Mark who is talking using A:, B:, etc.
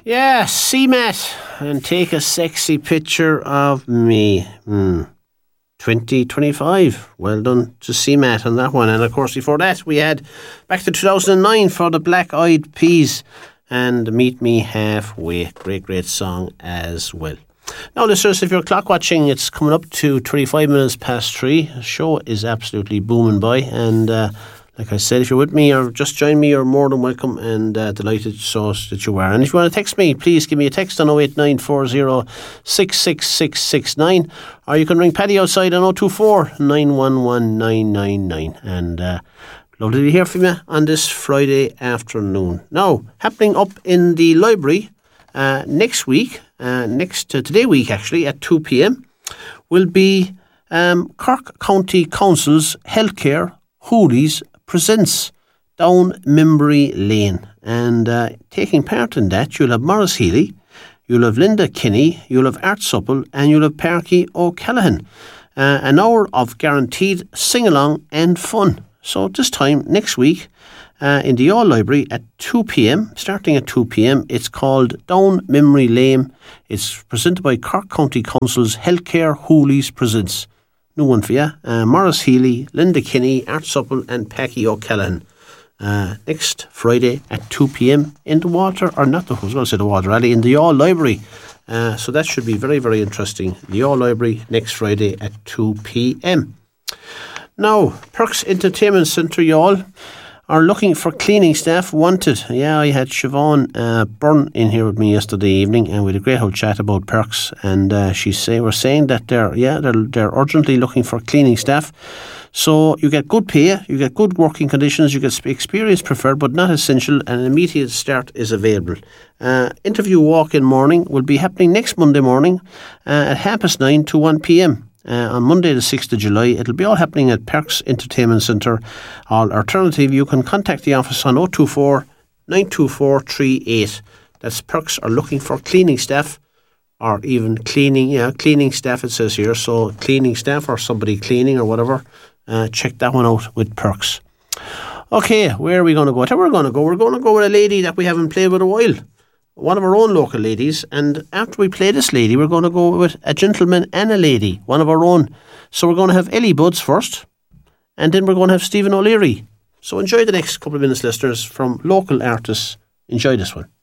A: Yeah, CMAT, and take a sexy picture of me. 2025. Well done to CMAT on that one. And of course, before that, we had back to 2009 for the Black Eyed Peas and Meet Me Halfway. Great song as well. Now, listeners, if you're clock watching, it's coming up to 25 minutes past 3. The show is absolutely booming by, and like I said, if you're with me or just join me, you're more than welcome, and delighted so that you are. And if you want to text me, please give me a text on 08940 66669, or you can ring Paddy outside on 024 911 999. And lovely to hear from you on this Friday afternoon. Now, happening up in the library next week, today week actually, at 2 p.m, will be Cork County Council's Healthcare Hoolies presents Down Memory Lane. And taking part in that, you'll have Morris Healy, you'll have Linda Kinney, you'll have Art Supple, and you'll have Parky O'Callaghan. An hour of guaranteed sing-along and fun. So this time next week in the All Library at 2 p.m, starting at 2 p.m, it's called Down Memory Lane. It's presented by Cork County Council's Healthcare Hoolies presents. New one for you. Morris Healy, Linda Kinney, Art Supple and Packy O'Callaghan. Next Friday at 2 p.m. in the Water, or not the, I was going to say the Water Alley, in the All Library. So that should be very, very interesting. The All Library next Friday at 2 p.m. Now, Perks Entertainment Centre, y'all, are looking for cleaning staff wanted. Yeah, I had Siobhan Byrne in here with me yesterday evening, and we had a great old chat about Perks, and we're saying that they're urgently looking for cleaning staff. So you get good pay, you get good working conditions, you get experience preferred but not essential, and an immediate start is available. Interview walk-in morning will be happening next Monday morning at 9:30 to 1 p.m. On Monday the 6th of July. It'll be all happening at Perks Entertainment Centre. Alternative, you can contact the office on 024 924 38. That's Perks are looking for cleaning staff, or even cleaning staff it says here. So cleaning staff or somebody cleaning or whatever, check that one out with Perks. Okay, where are we going to go? We're going to go with a lady that we haven't played with a while. One of our own local ladies, and after we play this lady, we're going to go with a gentleman and a lady, one of our own. So we're going to have Ellie Buds first, and then we're going to have Stephen O'Leary. So enjoy the next couple of minutes, listeners, from local artists. Enjoy this one.